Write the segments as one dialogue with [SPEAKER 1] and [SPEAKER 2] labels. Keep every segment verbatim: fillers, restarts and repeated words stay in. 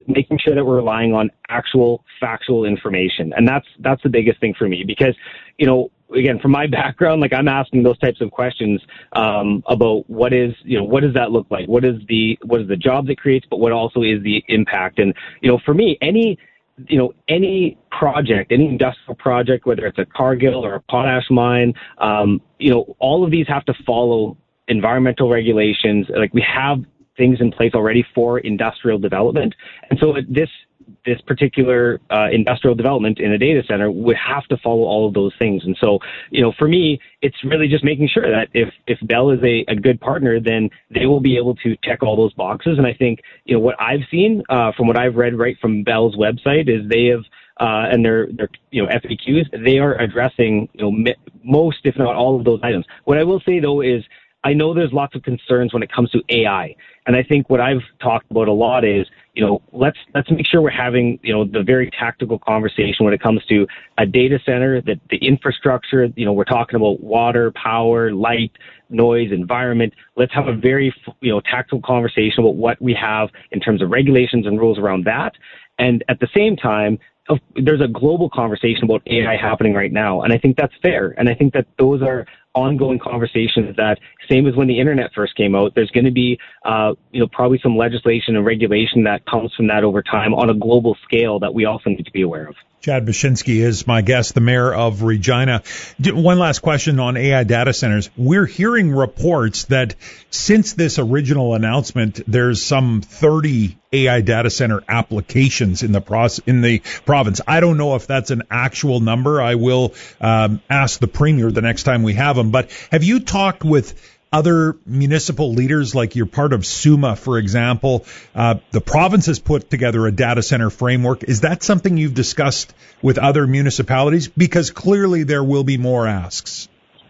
[SPEAKER 1] making sure that we're relying on actual factual information. And that's, that's the biggest thing for me because, you know, again, from my background, like I'm asking those types of questions, um, about what is, you know, what does that look like? What is the, what is the jobs it creates, but what also is the impact? And, you know, for me, any, you know, any project, any industrial project, whether it's a Cargill or a potash mine, um, you know, all of these have to follow environmental regulations. Like we have things in place already for industrial development. And so this, this particular uh, industrial development in a data center would have to follow all of those things. And so, you know, for me, it's really just making sure that if, if Bell is a, a good partner, then they will be able to check all those boxes. And I think, you know, what I've seen uh, from what I've read right from Bell's website is they have, uh, and their, their, you know, F A Qs, they are addressing, you know, most, if not all of those items. What I will say though is, I know there's lots of concerns when it comes to A I. And I think what I've talked about a lot is, you know, let's, let's make sure we're having, you know, the very tactical conversation when it comes to a data center, that the infrastructure, you know, we're talking about water, power, light, noise, environment. Let's have a very, you know, tactical conversation about what we have in terms of regulations and rules around that. And at the same time, there's a global conversation about A I happening right now. And I think that's fair. And I think that those are ongoing conversations that, same as when the internet first came out, there's going to be, uh, you know, probably some legislation and regulation that comes from that over time on a global scale that we also need to be aware of.
[SPEAKER 2] Chad Baczynski is my guest, the mayor of Regina. One last question on A I data centers. We're hearing reports that since this original announcement, there's some thirty A I data center applications in the process, in the province. I don't know if that's an actual number. I will um, ask the premier the next time we have him. But have you talked with other municipal leaders, like you're part of SUMA, for example? Uh, the province has put together a data center framework. Is that something you've discussed with other municipalities? Because clearly there will be more asks.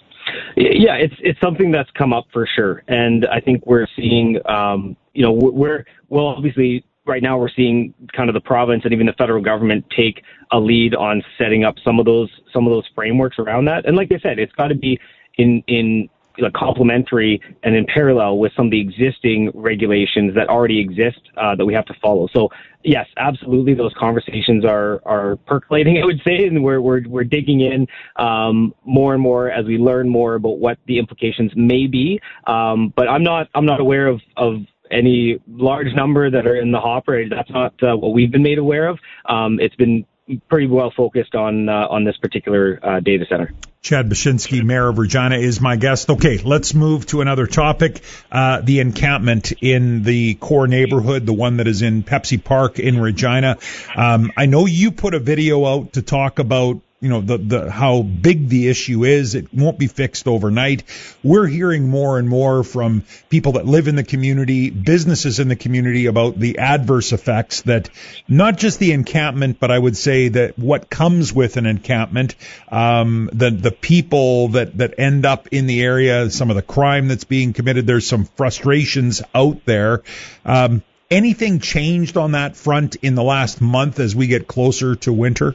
[SPEAKER 1] Yeah, it's it's something that's come up for sure. And I think we're seeing, um, you know, we're, well, obviously right now we're seeing kind of the province and even the federal government take a lead on setting up some of those, some of those frameworks around that. And like I said, it's got to be in, in, you know, complementary and in parallel with some of the existing regulations that already exist uh, that we have to follow. So yes, absolutely, those conversations are are percolating, I would say, and we're we're we're digging in um, more and more as we learn more about what the implications may be. Um, but I'm not I'm not aware of of any large number that are in the hopper. That's not uh, what we've been made aware of. Um, it's been pretty well focused on uh, on this particular uh, data center.
[SPEAKER 2] Chad Baczynski, mayor of Regina, is my guest. Okay, let's move to another topic. Uh, the encampment in the core neighborhood, the one that is in Pepsi Park in Regina. Um, I know you put a video out to talk about, you know, the, the, how big the issue is. It won't be fixed overnight. We're hearing more and more from people that live in the community, businesses in the community, about the adverse effects that not just the encampment, but I would say that what comes with an encampment, um, the, the people that, that end up in the area, some of the crime that's being committed. There's some frustrations out there. Um, anything changed on that front in the last month as we get closer to winter?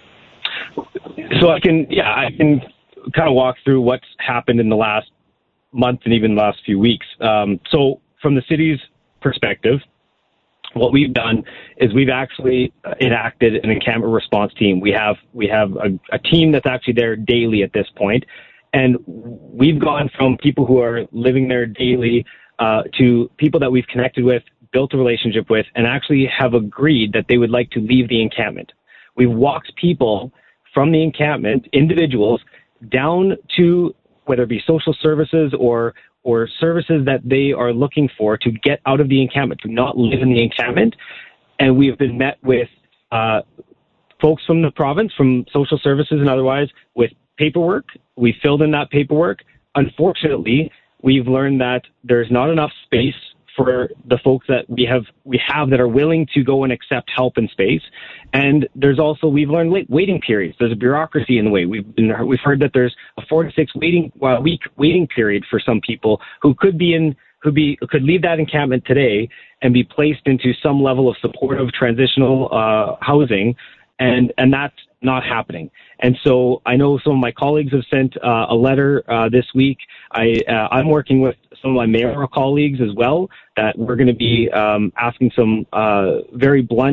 [SPEAKER 1] So I can, yeah, I can kind of walk through what's happened in the last month and even the last few weeks. Um, so from the city's perspective, what we've done is we've actually enacted an encampment response team. We have we have a, a team that's actually there daily at this point, and we've gone from people who are living there daily uh, to people that we've connected with, built a relationship with, and actually have agreed that they would like to leave the encampment. We've walked people from the encampment, individuals, down to whether it be social services or or services that they are looking for to get out of the encampment, to not live in the encampment. And we have been met with uh, folks from the province, from social services and otherwise, with paperwork. We filled in that paperwork. Unfortunately, we've learned that there's not enough space for the folks that we have we have that are willing to go and accept help in space. And there's also, we've learned late waiting periods. There's a bureaucracy in the way. We've been, we've heard that there's a four to six waiting well, week waiting period for some people who could be in who be could leave that encampment today and be placed into some level of supportive transitional uh, housing, and and that's not happening. And so I know some of my colleagues have sent uh, a letter uh, this week. I, uh, I'm working with some of my mayoral colleagues as well, that we're going to be um, asking some uh, very blunt